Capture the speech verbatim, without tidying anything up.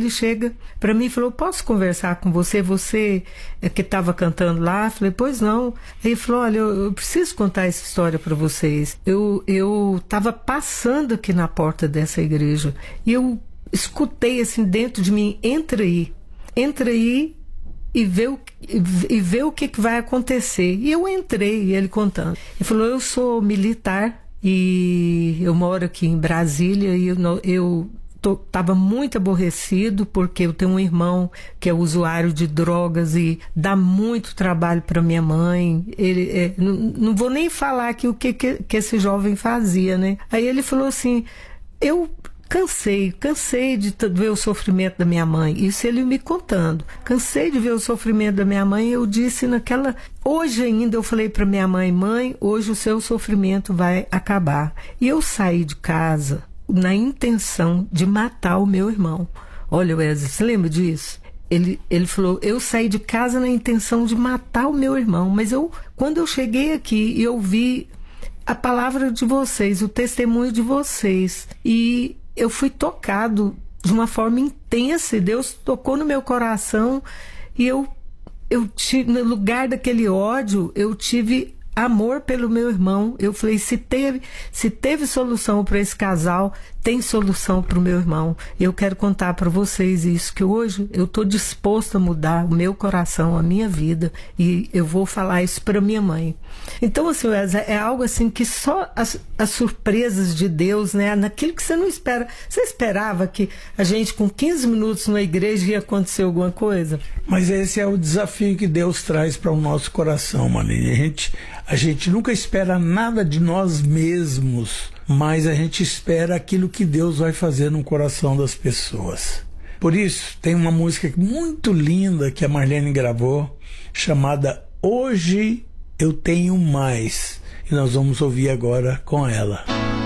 ele chega para mim e falou: posso conversar com você? Você que estava cantando lá? Falei: pois não. Aí ele falou: olha, eu, eu preciso contar essa história para vocês. Eu eu estava passando aqui na porta dessa igreja e eu escutei assim dentro de mim: entra aí, entra aí e vê o, e vê o que, que vai acontecer. E eu entrei, e ele contando. Ele falou: eu sou militar e eu moro aqui em Brasília e eu, eu estava muito aborrecido porque eu tenho um irmão que é usuário de drogas e dá muito trabalho para minha mãe. Ele, é, não, não vou nem falar aqui o que, que, que esse jovem fazia, né? Aí ele falou assim: eu cansei, cansei de ver o sofrimento da minha mãe. Isso ele me contando. Cansei de ver o sofrimento da minha mãe. Eu disse naquela... Hoje ainda eu falei para minha mãe: mãe, hoje o seu sofrimento vai acabar. E eu saí de casa na intenção de matar o meu irmão. Olha, Wesley, você lembra disso? Ele, ele falou: eu saí de casa na intenção de matar o meu irmão. Mas eu, quando eu cheguei aqui e eu vi a palavra de vocês, o testemunho de vocês, e eu fui tocado de uma forma intensa, e Deus tocou no meu coração, e eu, eu tive, no lugar daquele ódio, eu tive amor pelo meu irmão. Eu falei: se teve, se teve solução para esse casal, tem solução para o meu irmão. Eu quero contar para vocês isso, que hoje eu estou disposto a mudar o meu coração, a minha vida, e eu vou falar isso para minha mãe. Então, assim, é algo assim que só as, as surpresas de Deus, né? Naquilo que você não espera. Você esperava que a gente com quinze minutos na igreja ia acontecer alguma coisa? Mas esse é o desafio que Deus traz para o nosso coração, Marlene. A gente, a gente nunca espera nada de nós mesmos, mas a gente espera aquilo que Deus vai fazer no coração das pessoas. Por isso, tem uma música muito linda que a Marlene gravou, chamada Hoje Eu Tenho Mais, e nós vamos ouvir agora com ela.